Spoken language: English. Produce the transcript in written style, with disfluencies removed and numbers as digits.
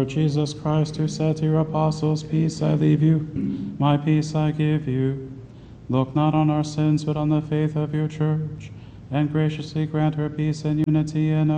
Lord Jesus Christ, who said to your apostles, "Peace I leave you, my peace I give you," look not on our sins, but on the faith of your church, and graciously grant her peace and unity in